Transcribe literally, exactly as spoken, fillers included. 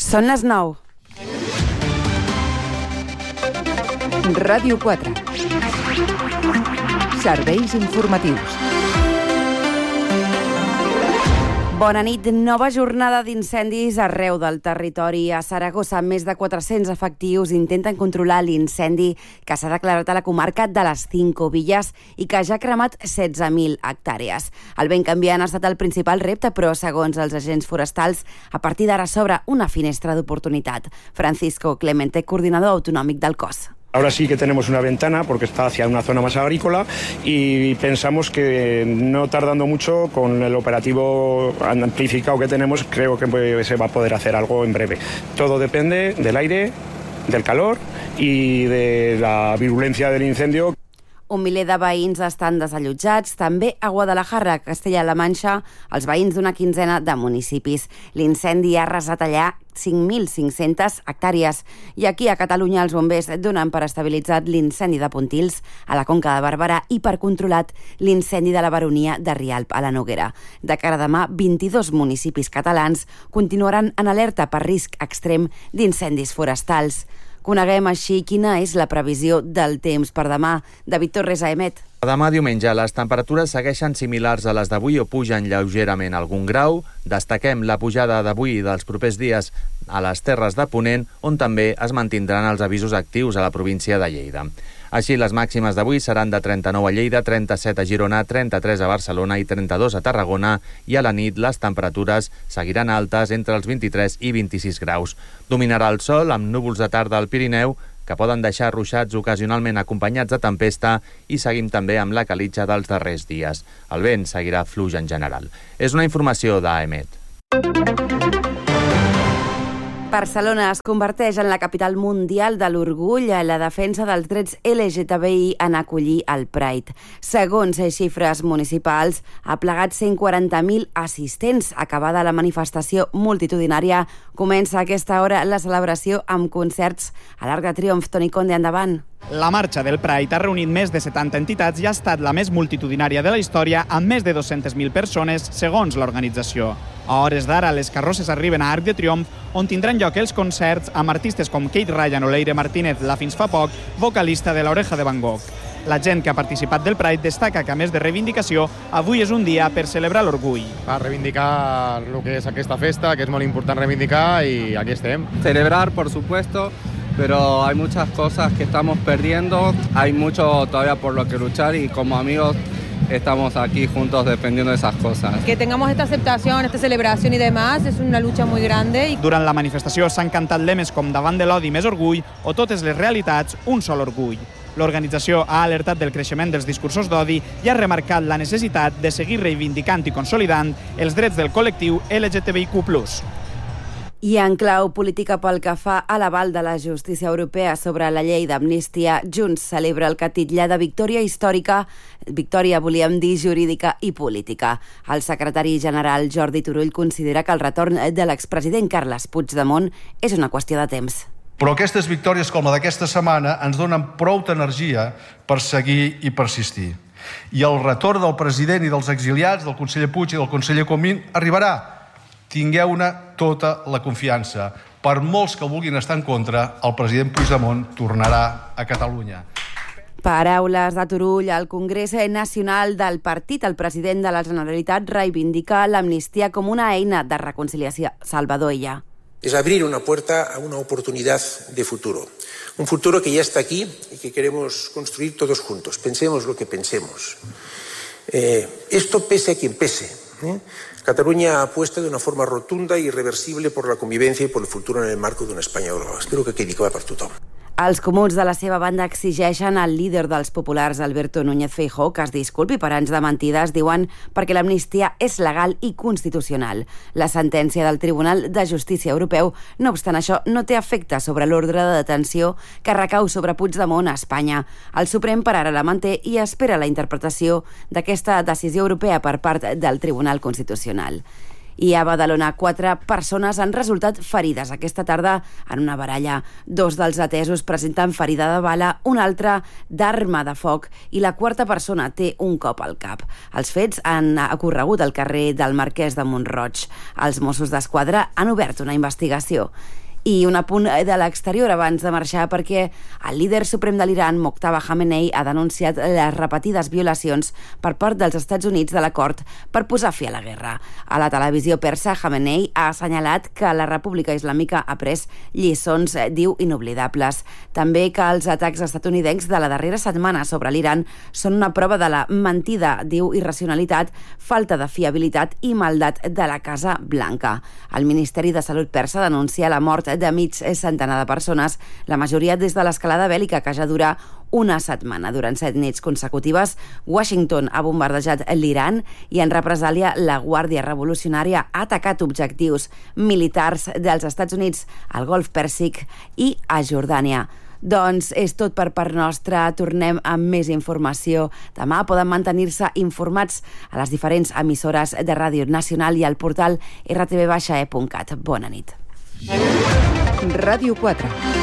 Són les nou. Ràdio quatre. Serveis informatius. Bona nit. Nova jornada d'incendis arreu del territori. A Saragossa, més de quatre-cents efectius intenten controlar l'incendi que s'ha declarat a la comarca de les Cinco Villas i que ja ha cremat setze mil hectàrees. El vent canviant ha estat el principal repte, però, segons els agents forestals, a partir d'ara s'obre una finestra d'oportunitat. Francisco Clemente, coordinador autonòmic del cos. Ahora sí que tenemos una ventana porque está hacia una zona más agrícola y pensamos que no tardando mucho con el operativo amplificado que tenemos, creo que se va a poder hacer algo en breve. Todo depende del aire, del calor y de la virulencia del incendio. Un miler de veïns estan desallotjats. També a Guadalajara, Castella-La Manxa, els veïns d'una quinzena de municipis. L'incendi ha arrasat allà cinc mil cinc-centes hectàrees. I aquí a Catalunya els bombers donen per estabilitzat l'incendi de Pontils a la Conca de Barberà i per controlat l'incendi de la Baronia de Rialp a la Noguera. De cara a demà, vint-i-dos municipis catalans continuaran en alerta per risc extrem d'incendis forestals. Coneguem així quina és la previsió del temps per demà. David Torres, a Emet. Demà diumenge les temperatures segueixen similars a les d'avui o pugen lleugerament algun grau. Destaquem la pujada d'avui i dels propers dies a les Terres de Ponent, on també es mantindran els avisos actius a la província de Lleida. Així, les màximes d'avui seran de trenta-nou a Lleida, trenta-set a Girona, trenta-tres a Barcelona i trenta-dos a Tarragona, i a la nit les temperatures seguiran altes entre els vint-i-tres i vint-i-sis graus. Dominarà el sol amb núvols de tarda al Pirineu, que poden deixar ruixats ocasionalment acompanyats de tempesta, i seguim també amb la calitja dels darrers dies. El vent seguirà fluix en general. És una informació d'A E M E T. Barcelona es converteix en la capital mundial de l'orgull a la defensa dels drets L G T B I en acollir el Pride. Segons xifres municipals, ha plegat cent quaranta mil assistents. Acabada la manifestació multitudinària, comença a aquesta hora la celebració amb concerts a l'Arc de Triomf. Toni Conde, endavant. La marxa del Pride ha reunit més de setanta entitats i ha estat la més multitudinària de la història, amb més de dues-centes mil persones, segons l'organització. A hores d'ara, les carrosses arriben a Arc de Triomf, on tindran lloc els concerts amb artistes com Kate Ryan o Leire Martínez, la fins fa poc vocalista de l'Oreja de Van Gogh. La gent que ha participat del Pride destaca que, a més de reivindicació, avui és un dia per celebrar l'orgull. A reivindicar el que és aquesta festa, que és molt important reivindicar, i aquí estem. Celebrar, por supuesto, pero hay muchas cosas que estamos perdiendo, hay mucho todavía por lo que luchar y como amigos estamos aquí juntos defendiendo esas cosas. Que tengamos esta aceptación, esta celebración y demás es una lucha muy grande. Durant la manifestació s'han cantat lemes com davant de l'odi més orgull o totes les realitats un sol orgull. L'organització ha alertat del creixement dels discursos d'odi i ha remarcat la necessitat de seguir reivindicant i consolidant els drets del col·lectiu L G T B I Q plus. I en clau política pel que fa a l'aval de la justícia europea sobre la llei d'amnistia, Junts celebra el que titlla de victòria històrica, victòria, volíem dir, jurídica i política. El secretari general Jordi Turull considera que el retorn de l'expresident Carles Puigdemont és una qüestió de temps. Però aquestes victòries com la d'aquesta setmana ens donen prou energia per seguir i persistir. I el retorn del president i dels exiliats, del conseller Puig i del conseller Comín, arribarà. Tingueu-ne tota la confiança. Per molts que vulguin estar en contra, el president Puigdemont tornarà a Catalunya. Paraules de Turull al Congrés Nacional del Partit. El president de la Generalitat reivindica l'amnistia com una eina de reconciliació. Salvador Illa. Es abrir una puerta a una oportunidad de futuro. Un futuro que ya está aquí y que queremos construir todos juntos. Pensemos lo que pensemos. Eh, esto pese a quien pese. ¿eh? Cataluña apuesta de una forma rotunda y irreversible por la convivencia y por el futuro en el marco d'una Espanya global. Espero que quedi clar per tothom. Els comuns de la seva banda exigeixen al líder dels populars, Alberto Núñez Feijóo, que es disculpi per anys de mentides, diuen, perquè l'amnistia és legal i constitucional. La sentència del Tribunal de Justícia Europeu, no obstant això, no té efecte sobre l'ordre de detenció que recau sobre Puigdemont a Espanya. El Suprem per ara la manté i espera la interpretació d'aquesta decisió europea per part del Tribunal Constitucional. I a Badalona, quatre persones han resultat ferides aquesta tarda en una baralla. Dos dels atesos presenten ferida de bala, un altre d'arma de foc i la quarta persona té un cop al cap. Els fets han ocorregut al carrer del Marquès de Mont-roig. Els Mossos d'Esquadra han obert una investigació. I un apunt de l'exterior abans de marxar, perquè el líder suprem de l'Iran, Mojtaba Khamenei, ha denunciat les repetides violacions per part dels Estats Units de l'acord per posar fi a la guerra. A la televisió persa, Khamenei ha assenyalat que la República Islàmica ha pres lliçons, diu, inoblidables. També que els atacs estatunidencs de la darrera setmana sobre l'Iran són una prova de la mentida, diu, irracionalitat, falta de fiabilitat i maldat de la Casa Blanca. El Ministeri de Salut persa denuncia la mort de mig centenar de persones, la majoria des de l'escalada bèl·lica que ja dura una setmana. Durant set nits consecutives, Washington ha bombardejat l'Iran i en represàlia la Guàrdia Revolucionària ha atacat objectius militars dels Estats Units al Golf Pèrsic i a Jordània. Doncs és tot per part nostra. Tornem amb més informació. Demà poden mantenir-se informats a les diferents emissores de Ràdio Nacional i al portal erre te ve baixa e punt cat. Bona nit. Ràdio quatre.